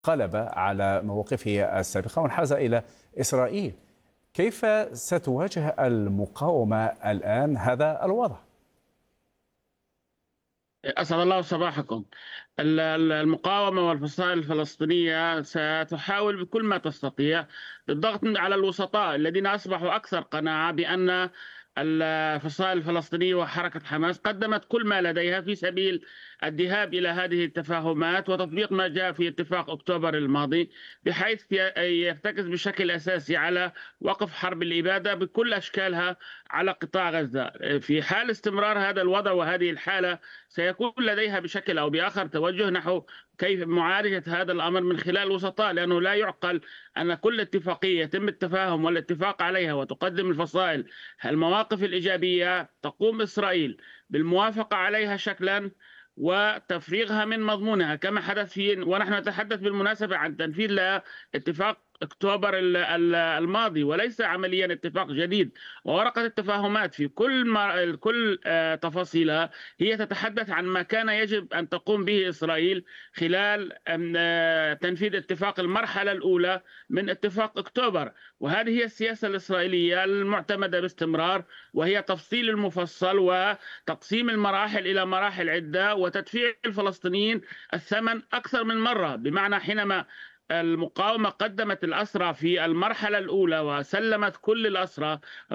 قلب على مواقفه السابقة وانحاز إلى إسرائيل. كيف ستواجه المقاومة الآن هذا الوضع؟ أسعد الله صباحكم. المقاومة والفصائل الفلسطينية ستحاول بكل ما تستطيع الضغط على الوسطاء الذين أصبحوا أكثر قناعة بأن الفصائل الفلسطينية وحركة حماس قدمت كل ما لديها في سبيل الذهاب إلى هذه التفاهمات وتطبيق ما جاء في اتفاق أكتوبر الماضي، بحيث يرتكز بشكل أساسي على وقف حرب الإبادة بكل أشكالها على قطاع غزة. في حال استمرار هذا الوضع وهذه الحالة سيكون لديها بشكل أو بآخر توجه نحو كيف معالجة هذا الأمر من خلال الوسطاء، لأنه لا يعقل أن كل اتفاقية يتم التفاهم والاتفاق عليها وتقدم الفصائل المواقف الإيجابية تقوم إسرائيل بالموافقة عليها شكلا وتفريغها من مضمونها، كما حدث ونحن نتحدث بالمناسبة عن تنفيذ لاتفاق أكتوبر الماضي وليس عمليا اتفاق جديد. وورقة التفاهمات في كل تفاصيلها هي تتحدث عن ما كان يجب أن تقوم به إسرائيل خلال تنفيذ اتفاق المرحلة الأولى من اتفاق أكتوبر. وهذه هي السياسة الإسرائيلية المعتمدة باستمرار، وهي تفصيل المفصل وتقسيم المراحل إلى مراحل عدة وتدفيع الفلسطينيين الثمن أكثر من مرة. بمعنى حينما المقاومة قدمت الأسرى في المرحلة الأولى وسلمت كل الأسرى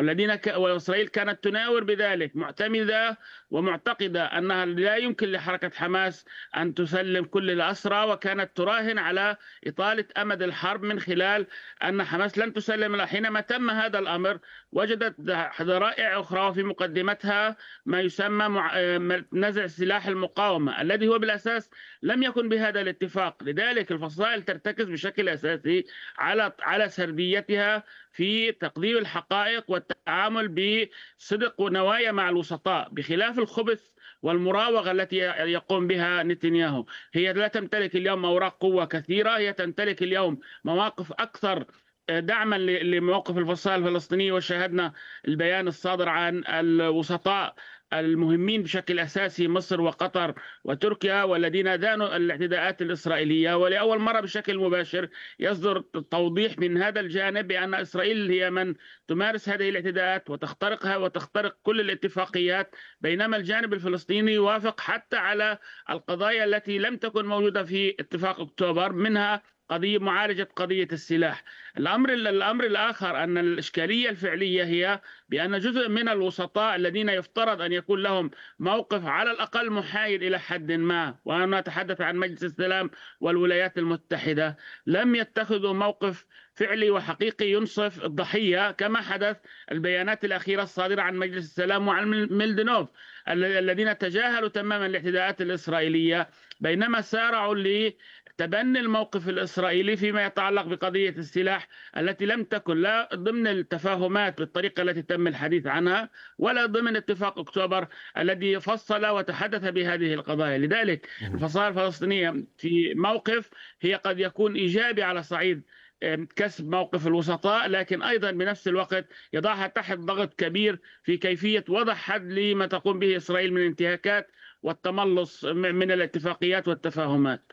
وإسرائيل كانت تناور بذلك، معتمدة ومعتقدة أنها لا يمكن لحركة حماس أن تسلم كل الأسرى، وكانت تراهن على إطالة أمد الحرب من خلال أن حماس لن تسلم. حينما تم هذا الأمر وجدت ذرائع أخرى وفي مقدمتها ما يسمى نزع سلاح المقاومة الذي هو بالأساس لم يكن بهذا الاتفاق. لذلك الفصائل ترتكز بشكل أساسي على سرديتها في تقديم الحقائق والتعامل بصدق ونوايا مع الوسطاء، بخلاف الخبث والمراوغة التي يقوم بها نتنياهو. هي لا تمتلك اليوم أوراق قوة كثيرة، هي تمتلك اليوم مواقف أكثر دعما لمواقف الفصائل الفلسطينية، وشاهدنا البيان الصادر عن الوسطاء المهمين بشكل أساسي مصر وقطر وتركيا، والذين دانوا الاعتداءات الإسرائيلية. ولأول مرة بشكل مباشر يصدر توضيح من هذا الجانب بأن إسرائيل هي من تمارس هذه الاعتداءات وتخترقها وتخترق كل الاتفاقيات، بينما الجانب الفلسطيني يوافق حتى على القضايا التي لم تكن موجودة في اتفاق أكتوبر، منها معالجة قضية السلاح. الأمر الآخر أن الإشكالية الفعلية هي بأن جزء من الوسطاء الذين يفترض أن يكون لهم موقف على الأقل محايد إلى حد ما، وأنا أتحدث عن مجلس السلام والولايات المتحدة، لم يتخذوا موقف فعلي وحقيقي ينصف الضحية، كما حدث البيانات الأخيرة الصادرة عن مجلس السلام وعن ميلدنوف الذين تجاهلوا تماما الاعتداءات الإسرائيلية، بينما سارعوا تبني الموقف الإسرائيلي فيما يتعلق بقضية السلاح التي لم تكن لا ضمن التفاهمات بالطريقة التي تم الحديث عنها ولا ضمن اتفاق أكتوبر الذي فصل وتحدث بهذه القضايا. لذلك الفصائل الفلسطينية في موقف هي قد يكون إيجابي على صعيد كسب موقف الوسطاء، لكن أيضا بنفس الوقت يضعها تحت ضغط كبير في كيفية وضع حد لما تقوم به إسرائيل من انتهاكات والتملص من الاتفاقيات والتفاهمات.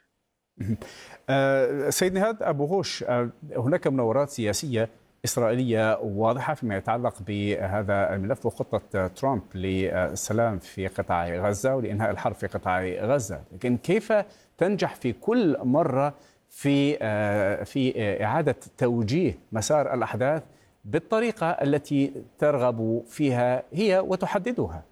سيد نهاد أبو غوش، هناك مناورات سياسية إسرائيلية واضحة فيما يتعلق بهذا الملف وخطة ترامب للسلام في قطاع غزة ولإنهاء الحرب في قطاع غزة، لكن كيف تنجح في كل مرة في إعادة توجيه مسار الأحداث بالطريقة التي ترغب فيها هي وتحددها؟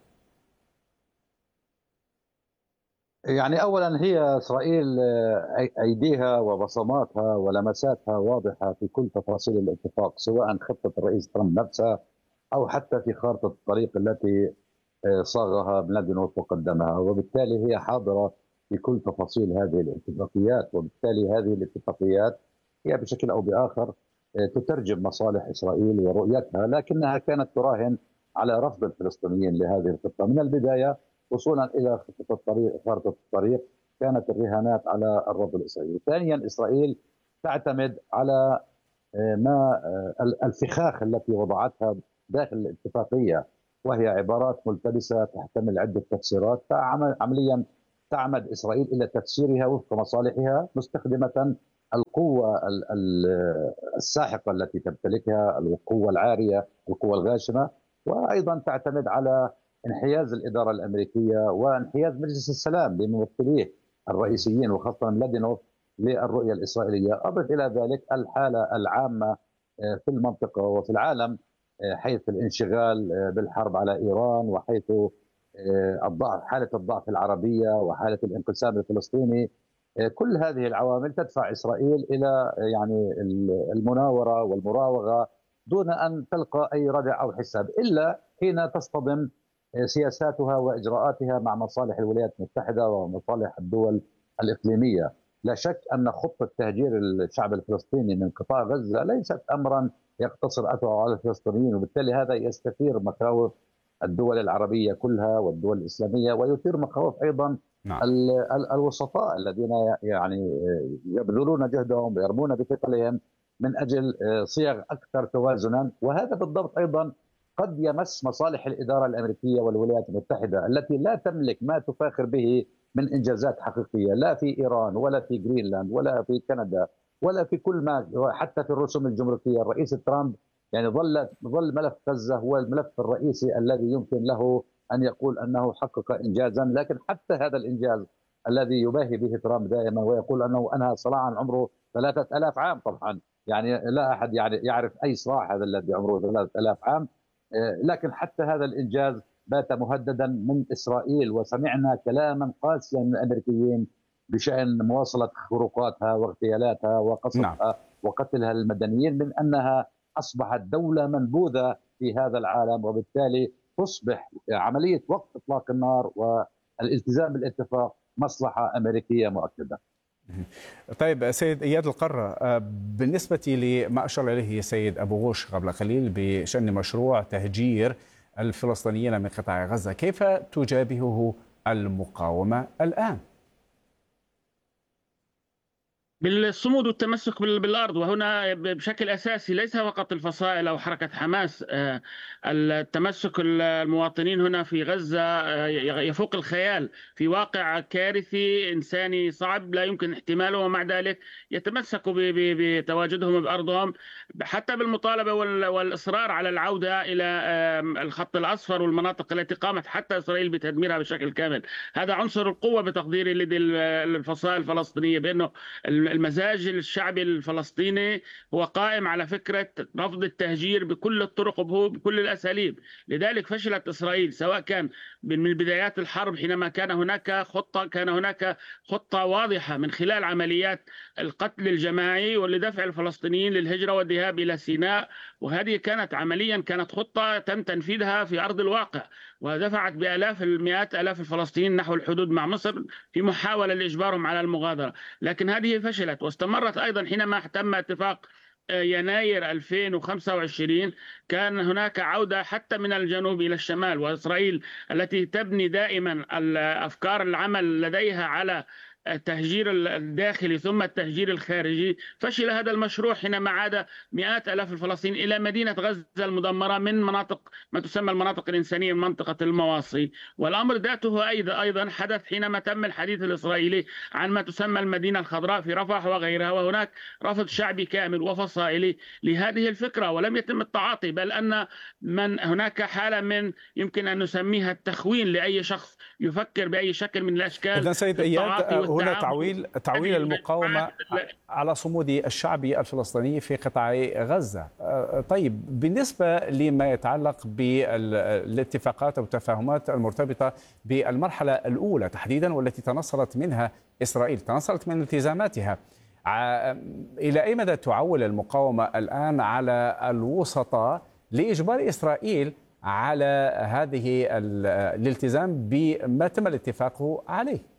يعني أولا هي إسرائيل أيديها وبصماتها ولمساتها واضحة في كل تفاصيل الاتفاق، سواء خطة الرئيس ترامب نفسها أو حتى في خارطة الطريق التي صاغها بلادينوف وقدمها، وبالتالي هي حاضرة في كل تفاصيل هذه الاتفاقيات. وبالتالي هذه الاتفاقيات هي بشكل أو بآخر تترجم مصالح إسرائيل ورؤيتها، لكنها كانت تراهن على رفض الفلسطينيين لهذه الخطة من البداية وصولا الى خارطه الطريق. كانت الرهانات على الرفض الاسرائيلي. ثانيا، اسرائيل تعتمد على ما الفخاخ التي وضعتها داخل الاتفاقيه، وهي عبارات ملتبسه تحتمل عده تفسيرات، فعمليا تعمد اسرائيل الى تفسيرها وفق مصالحها، مستخدمه القوة الساحقة التي تمتلكها، القوة العارية، القوة الغاشمة، وأيضا تعتمد على انحياز الإدارة الأمريكية وانحياز مجلس السلام بممثليه الرئيسيين وخاصة ميلادينوف للرؤية الإسرائيلية. أضف إلى ذلك الحالة العامة في المنطقة وفي العالم، حيث الانشغال بالحرب على إيران، وحيث الضعف، حالة الضعف العربية وحالة الانقسام الفلسطيني. كل هذه العوامل تدفع إسرائيل إلى يعني المناورة والمراوغة دون أن تلقى أي ردع أو حساب، إلا حين تصطدم سياساتها وإجراءاتها مع مصالح الولايات المتحدة ومصالح الدول الإقليمية. لا شك أن خطة تهجير الشعب الفلسطيني من قطاع غزة ليست أمرا يقتصر أثره على الفلسطينيين، وبالتالي هذا يستثير مخاوف الدول العربية كلها والدول الإسلامية، ويثير مخاوف أيضا نعم. الوسطاء الذين يعني يبذلون جهدهم ويرمون بثقلهم من أجل صيغ أكثر توازنا. وهذا بالضبط أيضا قد يمس مصالح الإدارة الأمريكية والولايات المتحدة التي لا تملك ما تفاخر به من إنجازات حقيقية، لا في إيران ولا في جرينلاند ولا في كندا ولا في كل ما، حتى في الرسوم الجمركية. الرئيس ترامب يعني ظل ملف غزة هو الملف الرئيسي الذي يمكن له أن يقول أنه حقق إنجازا، لكن حتى هذا الإنجاز الذي يباهي به ترامب دائما ويقول أنه أنهى صراعا عمره 3000 عام، طبعا يعني لا أحد يعرف أي صراع هذا الذي عمره 3000 عام، لكن حتى هذا الإنجاز بات مهددا من إسرائيل. وسمعنا كلاما قاسيا من الأمريكيين بشأن مواصلة خروقاتها واغتيالاتها وقصفها نعم. وقتلها للمدنيين، من أنها أصبحت دولة منبوذة في هذا العالم، وبالتالي تصبح عملية وقف إطلاق النار والالتزام بالاتفاق مصلحة أمريكية مؤكدة. طيب سيد إياد القرة، بالنسبة لما أشار إليه سيد أبو غوش قبل قليل بشأن مشروع تهجير الفلسطينيين من قطاع غزة، كيف تجابهه المقاومة الآن؟ بالصمود والتمسك بالأرض، وهنا بشكل أساسي ليس فقط الفصائل أو حركة حماس. التمسك المواطنين هنا في غزة يفوق الخيال، في واقع كارثي إنساني صعب لا يمكن احتماله، ومع ذلك يتمسكوا بتواجدهم بأرضهم، حتى بالمطالبة والإصرار على العودة إلى الخط الأصفر والمناطق التي قامت حتى إسرائيل بتدميرها بشكل كامل. هذا عنصر القوة بتقديري لدى الفصائل الفلسطينية، بأنه المزاج الشعبي الفلسطيني هو قائم على فكرة رفض التهجير بكل الطرق وبكل الأساليب. لذلك فشلت إسرائيل، سواء كان من بدايات الحرب حينما كان هناك خطة واضحة من خلال عمليات القتل الجماعي ولدفع الفلسطينيين للهجرة والذهاب إلى سيناء، وهذه كانت خطة تم تنفيذها في أرض الواقع، ودفعت بآلاف المئات آلاف الفلسطينيين نحو الحدود مع مصر في محاولة لإجبارهم على المغادرة. لكن هذه فشلت، واستمرت أيضا حينما تم اتفاق يناير 2025. كان هناك عودة حتى من الجنوب إلى الشمال، وإسرائيل التي تبني دائما الأفكار العمل لديها على التهجير الداخلي ثم التهجير الخارجي، فشل هذا المشروع حينما عاد مئات آلاف الفلسطينيين إلى مدينة غزة المدمرة من مناطق ما تسمى المناطق الإنسانية، منطقة المواصي. والأمر ذاته أيضا حدث حينما تم الحديث الإسرائيلي عن ما تسمى المدينة الخضراء في رفح وغيرها، وهناك رفض شعبي كامل وفصائلي لهذه الفكرة ولم يتم التعاطي، بل أن هناك حالة من يمكن أن نسميها التخوين لأي شخص يفكر بأي شكل من الأشكال. إذن سيد إياد، هنا تعويل المقاومة على صمود الشعب الفلسطيني في قطاع غزة. طيب، بالنسبة لما يتعلق بالاتفاقات أو التفاهمات المرتبطة بالمرحلة الأولى تحديدا، والتي تنصلت منها إسرائيل، تنصلت من التزاماتها، إلى أي مدى تعول المقاومة الآن على الوسطاء لإجبار إسرائيل على هذه الالتزام بما تم الاتفاق عليه؟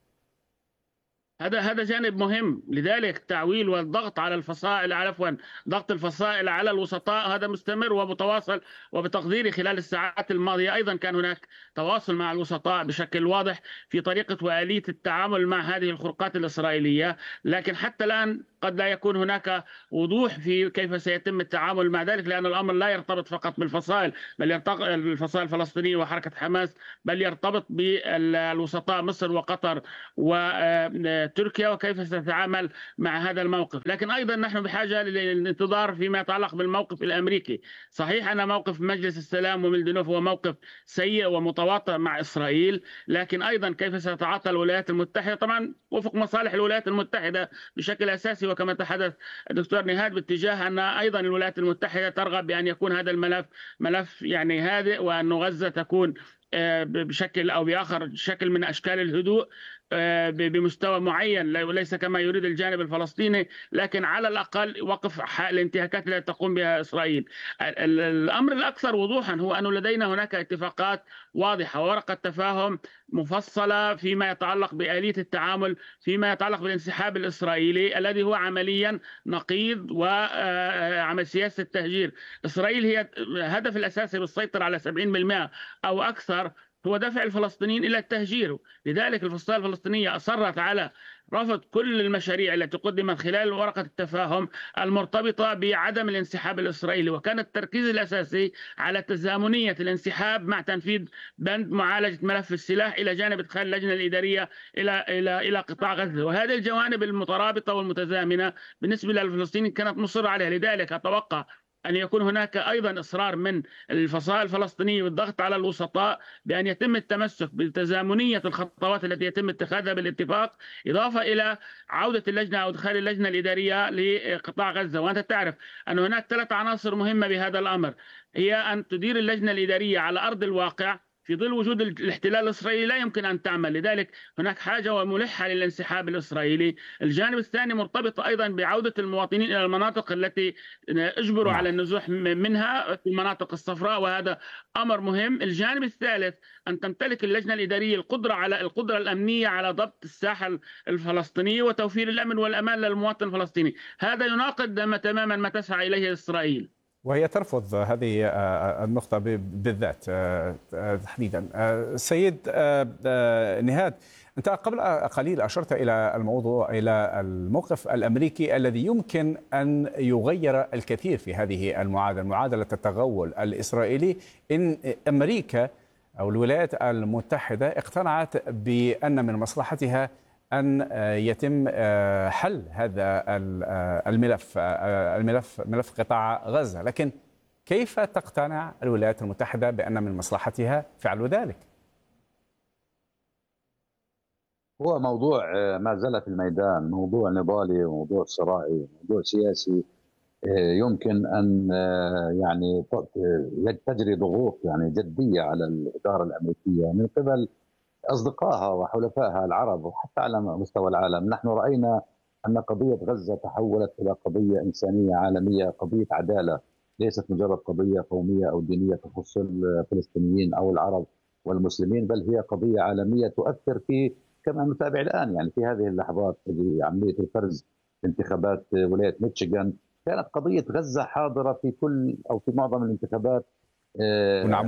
هذا جانب مهم. لذلك التعويل والضغط على الفصائل، ضغط الفصائل على الوسطاء هذا مستمر ومتواصل. وبتقديري خلال الساعات الماضية أيضا كان هناك تواصل مع الوسطاء بشكل واضح في طريقة وآلية التعامل مع هذه الخروقات الإسرائيلية، لكن حتى الآن قد لا يكون هناك وضوح في كيف سيتم التعامل مع ذلك، لأن الأمر لا يرتبط فقط بالفصائل، بل يرتبط بالفصائل الفلسطينية وحركة حماس، بل يرتبط بالوسطاء مصر وقطر وتركيا تركيا وكيف ستتعامل مع هذا الموقف. لكن أيضا نحن بحاجة للانتظار فيما يتعلق بالموقف الأمريكي. صحيح أن موقف مجلس السلام وميلدونوف هو موقف سيء ومتواطئ مع إسرائيل، لكن أيضا كيف ستتعاطى الولايات المتحدة، طبعا وفق مصالح الولايات المتحدة بشكل أساسي، وكما تحدث الدكتور نهاد باتجاه أن أيضا الولايات المتحدة ترغب بأن يكون هذا الملف يعني هادئ، وأن غزة تكون بشكل أو بآخر شكل من أشكال الهدوء بمستوى معين، وليس كما يريد الجانب الفلسطيني، لكن على الأقل وقف الانتهاكات التي تقوم بها إسرائيل. الأمر الأكثر وضوحا هو أن لدينا هناك اتفاقات واضحة وورقة تفاهم مفصلة فيما يتعلق بآلية التعامل فيما يتعلق بالانسحاب الإسرائيلي الذي هو عمليا نقيض وعمل سياسة التهجير. إسرائيل هي الهدف الأساسي بالسيطرة على 70% أو أكثر هو دفع الفلسطينيين إلى التهجير. لذلك الفصائل الفلسطينية أصرت على رفض كل المشاريع التي قدمت خلال ورقة التفاهم المرتبطة بعدم الانسحاب الإسرائيلي، وكان التركيز الأساسي على تزامنية الانسحاب مع تنفيذ بند معالجة ملف السلاح إلى جانب إدخال اللجنة الإدارية إلى قطاع غزة. وهذه الجوانب المترابطة والمتزامنة بالنسبة للفلسطينيين كانت مصرة عليها. لذلك أتوقع أن يكون هناك أيضا إصرار من الفصائل الفلسطينية والضغط على الوسطاء بأن يتم التمسك بتزامنية الخطوات التي يتم اتخاذها بالاتفاق، إضافة إلى عودة اللجنة أو إدخال اللجنة الإدارية لقطاع غزة. وأنت تعرف أن هناك 3 عناصر مهمة بهذا الأمر، هي أن تدير اللجنة الإدارية على أرض الواقع. في ظل وجود الاحتلال الإسرائيلي لا يمكن أن تعمل، لذلك هناك حاجة وملحة للانسحاب الإسرائيلي. الجانب الثاني مرتبط أيضا بعودة المواطنين إلى المناطق التي اجبروا على النزوح منها في المناطق الصفراء، وهذا أمر مهم. الجانب الثالث أن تمتلك اللجنة الإدارية القدرة الأمنية على ضبط الساحة الفلسطينية وتوفير الأمن والأمان للمواطن الفلسطيني. هذا يناقض تماما ما تسعى إليه إسرائيل، وهي ترفض هذه النقطة بالذات تحديدا. سيد نهاد، أنت قبل قليل أشرت إلى الموقف الأمريكي الذي يمكن أن يغير الكثير في هذه معادلة التغول الإسرائيلي إن أمريكا أو الولايات المتحدة اقتنعت بأن من مصلحتها أن يتم حل هذا ملف قطاع غزة. لكن كيف تقتنع الولايات المتحدة بأن من مصلحتها فعل ذلك؟ هو موضوع ما زال في الميدان، موضوع نضالي وموضوع صراعي، موضوع سياسي. يمكن أن يعني تجري ضغوط يعني جدية على الإدارة الأمريكية من قبل أصدقائها وحلفائها العرب وحتى على مستوى العالم. نحن رأينا أن قضية غزة تحولت إلى قضية إنسانية عالمية، قضية عدالة، ليست مجرد قضية قومية أو دينية تخص الفلسطينيين أو العرب والمسلمين، بل هي قضية عالمية تؤثر في كما نتابع الآن يعني في هذه اللحظات في عملية الفرز انتخابات ولاية ميشيغان. كانت قضية غزة حاضرة في كل أو في معظم الانتخابات. ونعم،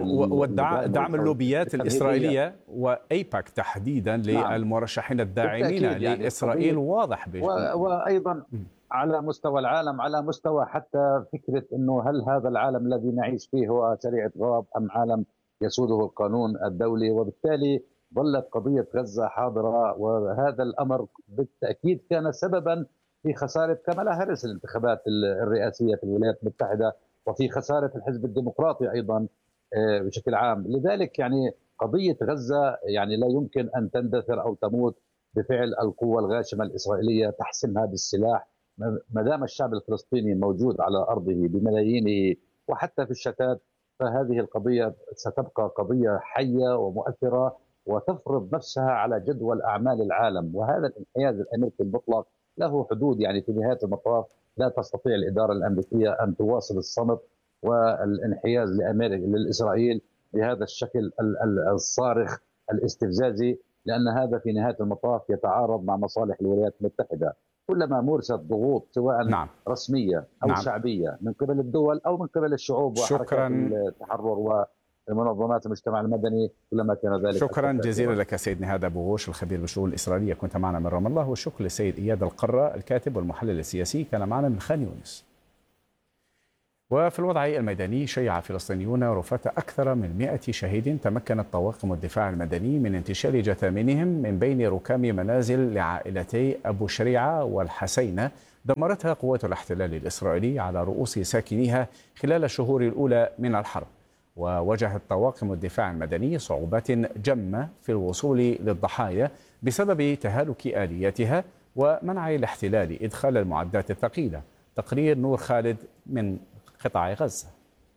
والدعم اللوبيات الإسرائيلية وأيباك تحديدا للمرشحين الداعمين يعني لإسرائيل واضح وأيضا على مستوى العالم، على مستوى حتى فكرة أنه هل هذا العالم الذي نعيش فيه هو شريعة غاب أم عالم يسوده القانون الدولي. وبالتالي ظلت قضية غزة حاضرة، وهذا الأمر بالتأكيد كان سببا في خسارة كامالا هاريس الانتخابات الرئاسية في الولايات المتحدة، وفي خسارة الحزب الديمقراطي أيضا بشكل عام. لذلك يعني قضية غزة يعني لا يمكن أن تندثر أو تموت بفعل القوة الغاشمة الإسرائيلية تحسمها بالسلاح. ما دام الشعب الفلسطيني موجود على أرضه بملايينه وحتى في الشتات، فهذه القضية ستبقى قضية حية ومؤثرة وتفرض نفسها على جدول أعمال العالم. وهذا الانحياز الأمريكي المطلق له حدود، يعني في نهاية المطاف لا تستطيع الإدارة الأمريكية أن تواصل الصمت والانحياز لإسرائيل بهذا الشكل الصارخ الاستفزازي، لأن هذا في نهاية المطاف يتعارض مع مصالح الولايات المتحدة. كلما مورست ضغوط سواء رسمية أو شعبية من قبل الدول أو من قبل الشعوب وحركات التحرر ومنظمات المجتمع المدني، كلما كان ذلك. شكرا جزيلا لك سيد نهاد أبو غوش، الخبير بالشؤون الإسرائيلية، كنت معنا من رام الله. والشكر لسيد إياد القرة الكاتب والمحلل السياسي، كان معنا من خان يونس. وفي الوضع الميداني شيع فلسطينيون رفاة أكثر من 100 شهيد تمكنت طواقم الدفاع المدني من انتشال جثامينهم من بين ركام منازل لعائلتي أبو شريعة والحسينة دمرتها قوات الاحتلال الإسرائيلي على رؤوس ساكنيها خلال الشهور الأولى من الحرب. وواجهت طواقم الدفاع المدني صعوبات جمة في الوصول للضحايا بسبب تهالك آلياتها ومنع الاحتلال إدخال المعدات الثقيلة. تقرير نور خالد من قطاع غزة.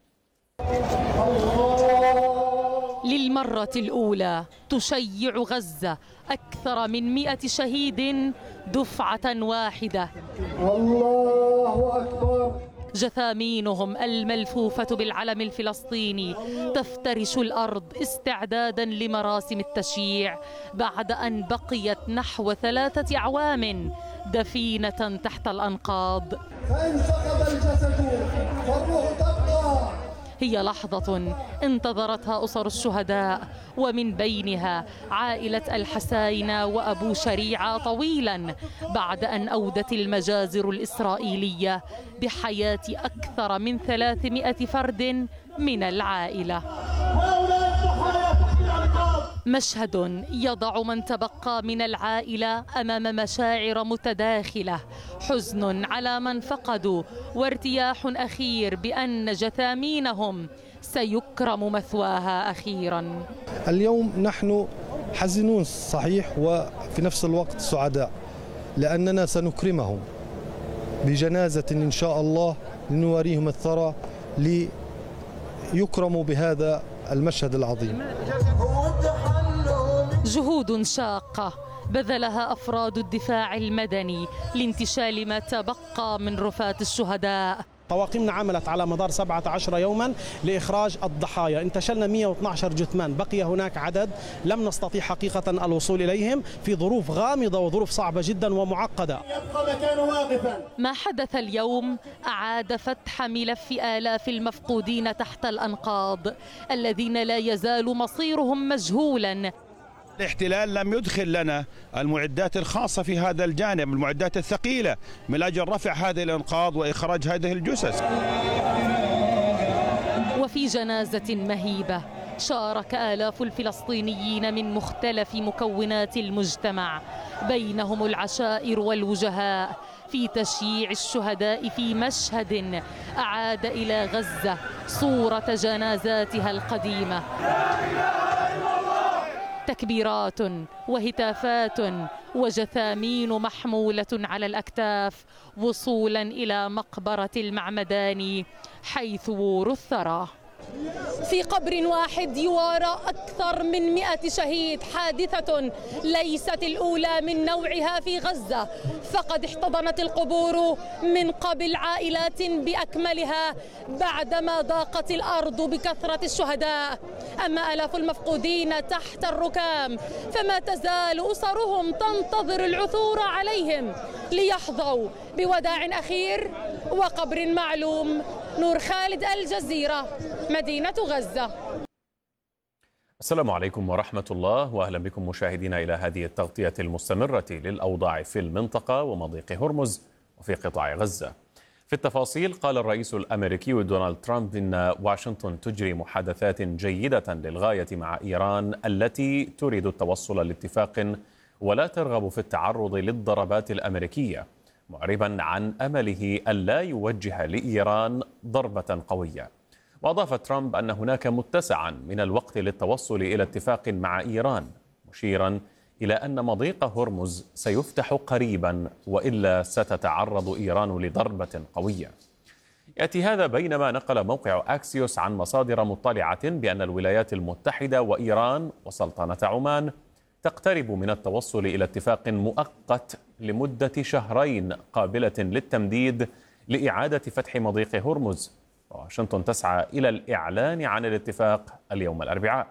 للمرة الأولى تشيع غزة أكثر من 100 شهيد دفعة واحدة. الله أكبر. جثامينهم الملفوفة بالعلم الفلسطيني تفترش الأرض استعدادا لمراسم التشييع بعد أن بقيت نحو 3 أعوام دفينة تحت الأنقاض. فإن سقط الجسد فالروح تبقى. هي لحظة انتظرتها أسر الشهداء ومن بينها عائلة الحساينة وأبو شريعة طويلا بعد أن أودت المجازر الإسرائيلية بحياة أكثر من 300 فرد من العائلة. مشهد يضع من تبقى من العائلة أمام مشاعر متداخلة، حزن على من فقدوا وارتياح أخير بأن جثامينهم سيكرم مثواها أخيرا. اليوم نحن حزنون صحيح وفي نفس الوقت سعداء لأننا سنكرمهم بجنازة إن شاء الله لنوريهم الثرى ليكرموا بهذا المشهد العظيم. جهود شاقة بذلها أفراد الدفاع المدني لانتشال ما تبقى من رفاة الشهداء. طواقمنا عملت على مدار 17 يوما لإخراج الضحايا، انتشلنا 112 جثمان، بقي هناك عدد لم نستطيع حقيقة الوصول إليهم في ظروف غامضة وظروف صعبة جدا ومعقدة. يبقى مكانه واقفا. ما حدث اليوم أعاد فتح ملف آلاف المفقودين تحت الأنقاض الذين لا يزال مصيرهم مجهولا. الاحتلال لم يدخل لنا المعدات الخاصة في هذا الجانب، المعدات الثقيلة من أجل رفع هذه الأنقاض وإخراج هذه الجثث. وفي جنازة مهيبة شارك آلاف الفلسطينيين من مختلف مكونات المجتمع بينهم العشائر والوجهاء في تشييع الشهداء في مشهد أعاد إلى غزة صورة جنازاتها القديمة. تكبيرات وهتافات وجثامين محمولة على الأكتاف وصولا إلى مقبرة المعمداني حيث وور الثرى. في قبر واحد يوارى أكثر من 100 شهيد، حادثة ليست الأولى من نوعها في غزة، فقد احتضنت القبور من قبل عائلات بأكملها بعدما ضاقت الأرض بكثرة الشهداء. أما آلاف المفقودين تحت الركام فما تزال أسرهم تنتظر العثور عليهم ليحظوا بوداع أخير وقبر معلوم. نور خالد، الجزيرة، مدينة غزة. السلام عليكم ورحمة الله، وأهلا بكم مشاهدينا إلى هذه التغطية المستمرة للأوضاع في المنطقة ومضيق هرمز وفي قطاع غزة. في التفاصيل، قال الرئيس الأمريكي دونالد ترامب إن واشنطن تجري محادثات جيدة للغاية مع إيران التي تريد التوصل لاتفاق ولا ترغب في التعرض للضربات الأمريكية، معربا عن أمله ألا يوجه لإيران ضربة قوية. وأضاف ترامب أن هناك متسعا من الوقت للتوصل إلى اتفاق مع إيران، مشيرا إلى أن مضيق هرمز سيفتح قريبا وإلا ستتعرض إيران لضربة قوية. يأتي هذا بينما نقل موقع أكسيوس عن مصادر مطلعة بأن الولايات المتحدة وإيران وسلطنة عمان تقترب من التوصل إلى اتفاق مؤقت لمدة 2 شهر قابلة للتمديد لإعادة فتح مضيق هرمز، واشنطن تسعى إلى الإعلان عن الاتفاق اليوم الأربعاء.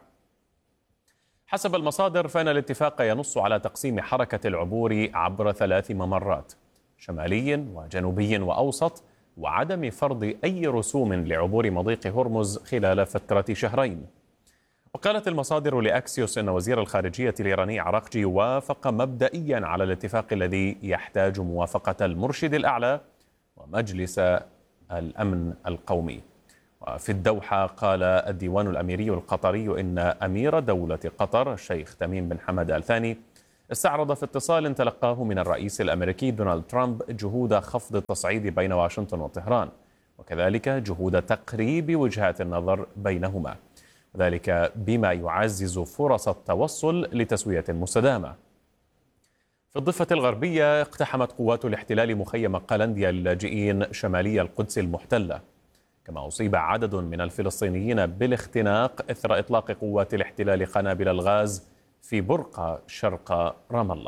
حسب المصادر فإن الاتفاق ينص على تقسيم حركة العبور عبر 3 ممرات، شمالي وجنوبي وأوسط، وعدم فرض أي رسوم لعبور مضيق هرمز خلال فترة 2 شهر. وقالت المصادر لأكسيوس أن وزير الخارجية الإيراني عراقجي وافق مبدئيا على الاتفاق الذي يحتاج موافقة المرشد الأعلى ومجلس الأمن القومي. وفي الدوحة قال الديوان الأميري القطري إن أمير دولة قطر الشيخ تميم بن حمد آل ثاني استعرض في اتصال تلقاه من الرئيس الأمريكي دونالد ترامب جهود خفض التصعيد بين واشنطن وطهران، وكذلك جهود تقريب وجهات النظر بينهما، ذلك بما يعزز فرص التوصل لتسوية مستدامة. في الضفة الغربية اقتحمت قوات الاحتلال مخيم قلنديا للاجئين شمالي القدس المحتلة، كما أصيب عدد من الفلسطينيين بالاختناق إثر إطلاق قوات الاحتلال قنابل الغاز في برقة شرق رام الله.